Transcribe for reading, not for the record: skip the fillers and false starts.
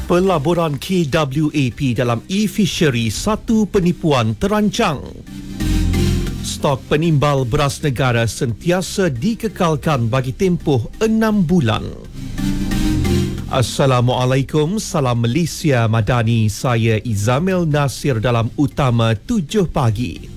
Pelaburan KWAP dalam e-fishery, satu penipuan terancang. Stok penimbal beras negara sentiasa dikekalkan bagi tempoh 6 bulan. Assalamualaikum, salam Malaysia Madani. Saya Izamil Nasir dalam Utama 7 pagi.